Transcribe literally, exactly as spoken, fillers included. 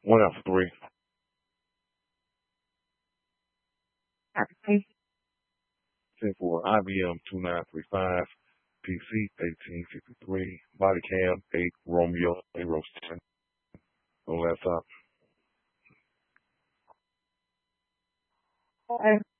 One out for three. Okay. ten for I B M two nine three five, P C eighteen fifty-three, body cam eight Romeo zero ten on laptop. Okay.